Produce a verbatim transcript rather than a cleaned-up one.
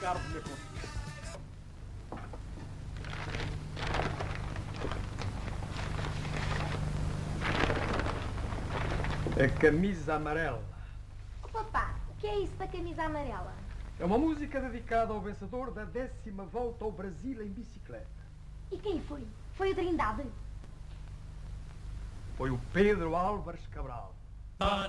Ricardo me aconselhou. A camisa amarela. Oh, papá, o que é isso da camisa amarela? É uma música dedicada ao vencedor da décima volta ao Brasil em bicicleta. E quem foi? Foi o Trindade? Foi o Pedro Álvares Cabral.